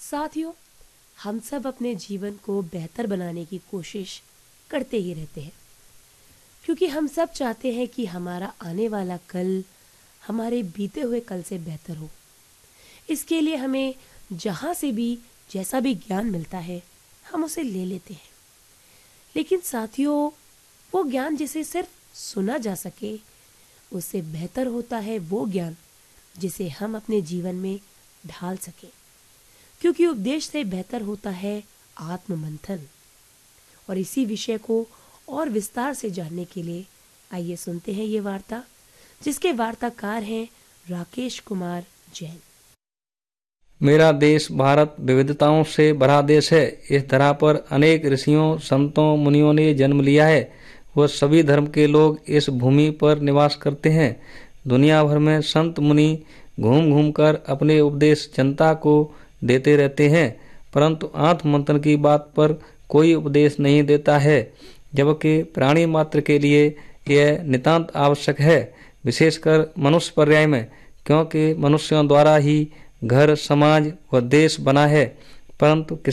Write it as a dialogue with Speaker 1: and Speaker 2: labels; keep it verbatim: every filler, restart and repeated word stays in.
Speaker 1: साथियों, हम सब अपने जीवन को बेहतर बनाने की कोशिश करते ही रहते हैं, क्योंकि हम सब चाहते हैं कि हमारा आने वाला कल हमारे बीते हुए कल से बेहतर हो। इसके लिए हमें जहाँ से भी जैसा भी ज्ञान मिलता है हम उसे ले लेते हैं। लेकिन साथियों, वो ज्ञान जिसे सिर्फ सुना जा सके, उससे बेहतर होता है वो ज्ञान जिसे हम अपने जीवन में ढाल सकें, क्योंकि उपदेश से बेहतर होता है आत्ममंथन। और इसी विषय को और विस्तार से जानने के लिए आइए सुनते हैं ये वार्ता, जिसके वार्ताकार हैं राकेश कुमार जैन।
Speaker 2: मेरा देश भारत विविधताओं से भरा देश है। इस धरा पर अनेक ऋषियों, संतों, मुनियों ने जन्म लिया है। वह सभी धर्म के लोग इस भूमि पर निवास करते हैं। दुनिया भर में संत मुनि घूम घूम कर अपने उपदेश जनता को देते रहते हैं, परंतु आत्म मंथन की बात पर कोई उपदेश नहीं देता है, जबकि प्राणी मात्र के लिए यह नितांत आवश्यक है, विशेषकर मनुष्य पर्याय में, क्योंकि मनुष्यों द्वारा ही घर, समाज व देश बना है। परंतु